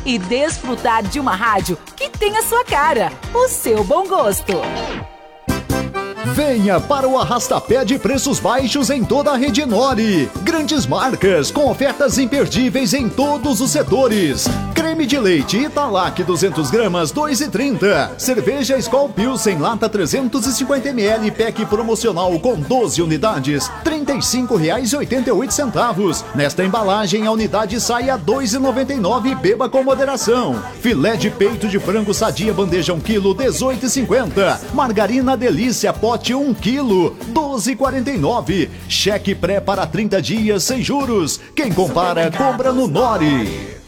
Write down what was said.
e desfrutar de uma rádio que tem a sua cara, o seu bom gosto. Venha para o arrastapé de preços baixos em toda a rede Nori. Grandes marcas com ofertas imperdíveis em todos os setores. Creme de leite Italac 200 gramas 2,30. Cerveja Skol Pilsen lata 350 ml pack promocional com 12 unidades R$ 35,88. Nesta embalagem a unidade sai a R$ 2,99 e beba com moderação. Filé de peito de frango sadia bandeja 1 kg 18,50. Margarina Delícia pote 1 kg 12,49. Cheque pré para 30 dias sem juros. Quem compara, compra no Nori.